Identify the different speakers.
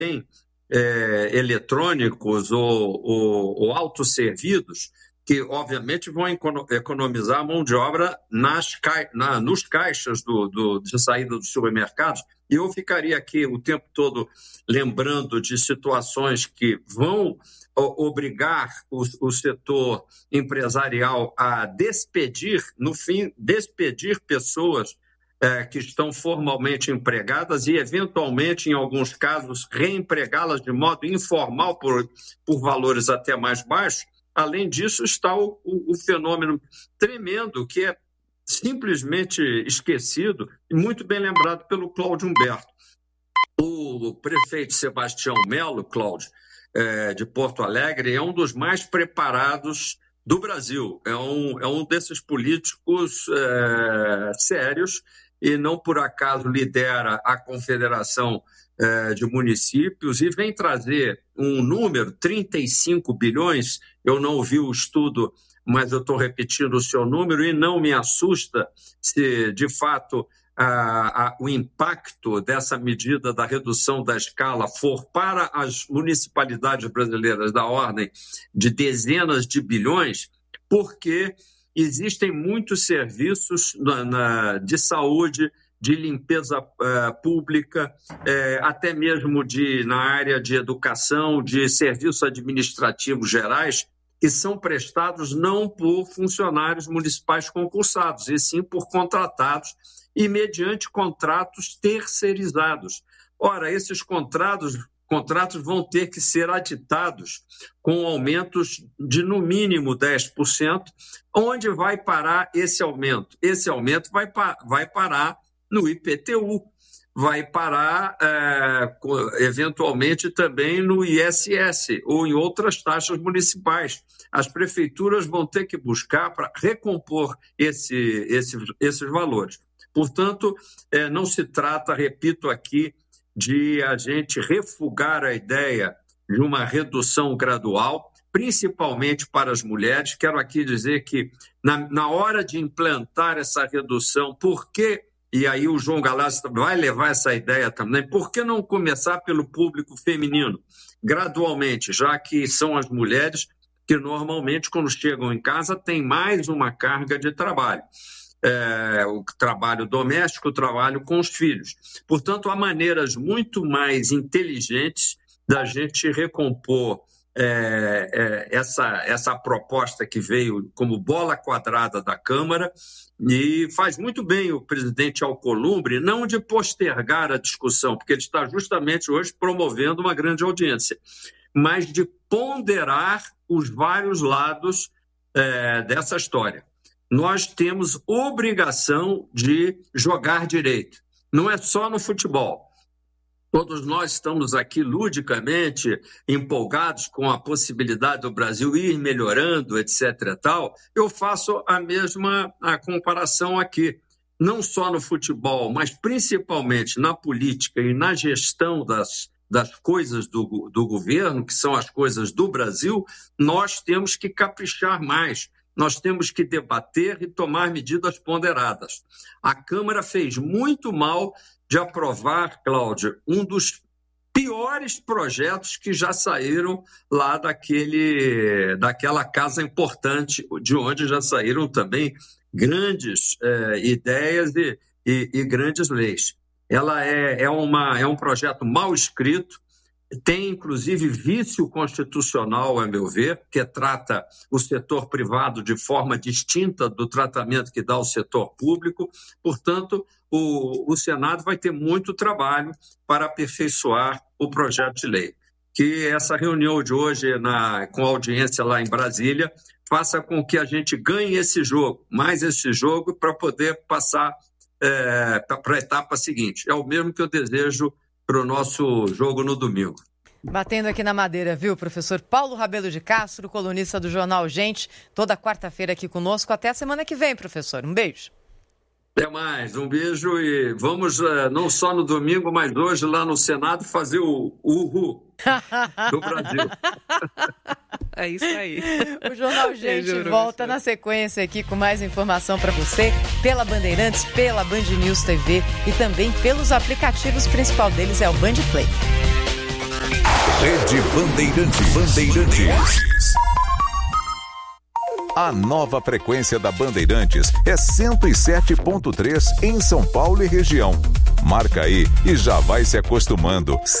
Speaker 1: eletrônicos ou autosservidos, que obviamente vão economizar mão de obra nos caixas de saída dos supermercados. E eu ficaria aqui o tempo todo lembrando de situações que vão obrigar o setor empresarial a despedir pessoas que estão formalmente empregadas e, eventualmente, em alguns casos, reempregá-las de modo informal por valores até mais baixos. Além disso, está o fenômeno tremendo que é simplesmente esquecido e muito bem lembrado pelo Cláudio Humberto. O prefeito Sebastião Melo, Cláudio, de Porto Alegre, é um dos mais preparados do Brasil. É um desses políticos sérios e não por acaso lidera a Confederação de Municípios e vem trazer um número, 35 bilhões, eu não ouvi o estudo, mas eu estou repetindo o seu número e não me assusta se, de fato, o impacto dessa medida da redução da escala for para as municipalidades brasileiras da ordem de dezenas de bilhões, porque existem muitos serviços de saúde, de limpeza pública, até mesmo na área de educação, de serviços administrativos gerais, que são prestados não por funcionários municipais concursados, e sim por contratados e mediante contratos terceirizados. Ora, esses contratos vão ter que ser aditados com aumentos de, no mínimo, 10%. Onde vai parar esse aumento? Esse aumento vai parar no IPTU, vai parar, eventualmente, também no ISS ou em outras taxas municipais. As prefeituras vão ter que buscar para recompor esses valores. Portanto, não se trata, repito aqui, de a gente refugar a ideia de uma redução gradual, principalmente para as mulheres. Quero aqui dizer que, na hora de implantar essa redução, por que, e aí o João Galazzi vai levar essa ideia também, por que não começar pelo público feminino, gradualmente, já que são as mulheres que normalmente, quando chegam em casa, têm mais uma carga de trabalho. O trabalho doméstico, o trabalho com os filhos. Portanto, há maneiras muito mais inteligentes da gente recompor essa proposta que veio como bola quadrada da Câmara, e faz muito bem o presidente Alcolumbre não de postergar a discussão, porque ele está justamente hoje promovendo uma grande audiência, mas de ponderar os vários lados dessa história. Nós temos obrigação de jogar direito. Não é só no futebol. Todos nós estamos aqui ludicamente empolgados com a possibilidade do Brasil ir melhorando, etc. e tal. Eu faço a comparação aqui. Não só no futebol, mas principalmente na política e na gestão das coisas do governo, que são as coisas do Brasil, nós temos que caprichar mais. Nós temos que debater e tomar medidas ponderadas. A Câmara fez muito mal de aprovar, Cláudio, um dos piores projetos que já saíram lá daquela casa importante, de onde já saíram também grandes ideias e grandes leis. Ela é um projeto mal escrito, tem, inclusive, vício constitucional, a meu ver, que trata o setor privado de forma distinta do tratamento que dá o setor público. Portanto, o Senado vai ter muito trabalho para aperfeiçoar o projeto de lei. Que essa reunião de hoje, com a audiência lá em Brasília, faça com que a gente ganhe mais esse jogo, para poder passar para a etapa seguinte. É o mesmo que eu desejo para o nosso jogo no domingo.
Speaker 2: Batendo aqui na madeira, viu, professor Paulo Rabelo de Castro, colunista do jornal Gente, toda quarta-feira aqui conosco. Até a semana que vem, professor. Um beijo.
Speaker 1: Até mais, um beijo e vamos não só no domingo, mas hoje lá no Senado fazer o Uhul do Brasil.
Speaker 3: É isso aí.
Speaker 2: O Jornal Gente volta na sequência aqui com mais informação para você pela Bandeirantes, pela Band News TV e também pelos aplicativos. O principal deles é o Band Play.
Speaker 4: Rede Bandeirantes. A nova frequência da Bandeirantes é 107.3 em São Paulo e região. Marca aí e já vai se acostumando.